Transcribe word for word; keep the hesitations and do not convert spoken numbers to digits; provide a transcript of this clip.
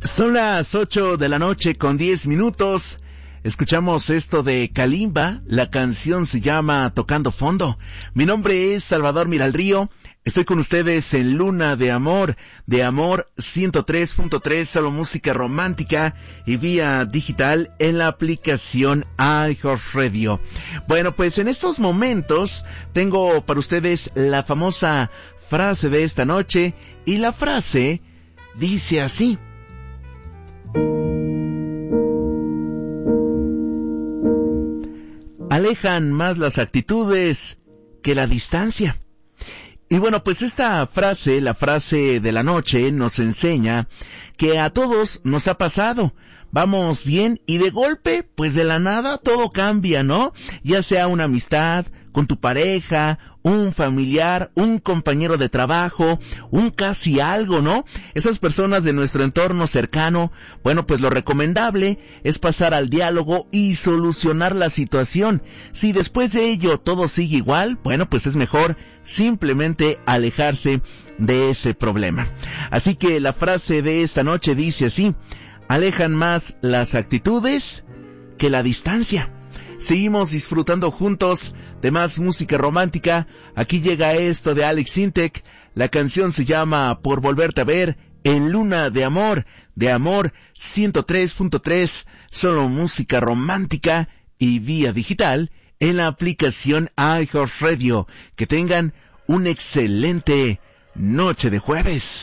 Son las ocho de la noche con diez minutos. Escuchamos esto de Kalimba. La canción se llama Tocando Fondo. Mi nombre es Salvador Miralrío. Estoy con ustedes en Luna de Amor, de Amor ciento tres punto tres, solo música romántica y vía digital en la aplicación iHeartRadio. Bueno, pues en estos momentos tengo para ustedes la famosa frase de esta noche, y la frase dice así: alejan más las actitudes que la distancia. Y bueno, pues esta frase, la frase de la noche, nos enseña que a todos nos ha pasado. Vamos bien y de golpe, pues de la nada todo cambia, ¿no? Ya sea una amistad con tu pareja, un familiar, un compañero de trabajo, un casi algo, ¿no? Esas personas de nuestro entorno cercano, bueno, pues lo recomendable es pasar al diálogo y solucionar la situación. Si después de ello todo sigue igual, bueno, pues es mejor simplemente alejarse de ese problema. Así que la frase de esta noche dice así: alejan más las actitudes que la distancia. Seguimos disfrutando juntos de más música romántica. Aquí llega esto de Alex Sintek. La canción se llama Por Volverte a Ver, en Luna de Amor, de Amor ciento tres punto tres, solo música romántica y vía digital en la aplicación iHeartRadio. Que tengan una excelente noche de jueves.